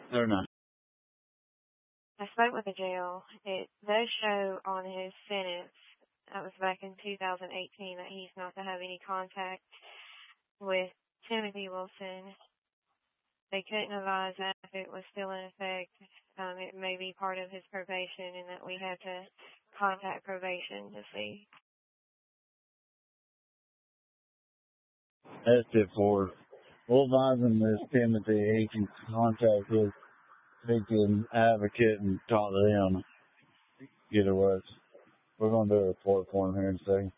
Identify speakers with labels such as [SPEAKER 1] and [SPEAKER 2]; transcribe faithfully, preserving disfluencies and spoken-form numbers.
[SPEAKER 1] Or not?
[SPEAKER 2] I spoke with the jail. It does show on his sentence, that was back in two thousand eighteen, that he's not to have any contact with Timothy Wilson. They couldn't advise that if it was still in effect. Um, it may be part of his probation and that we had to contact probation to see.
[SPEAKER 1] That's it for. We'll advise him this Timothy. He can contact his victim advocate and talk to them. Get it was. We're going to do a report for him here in a second.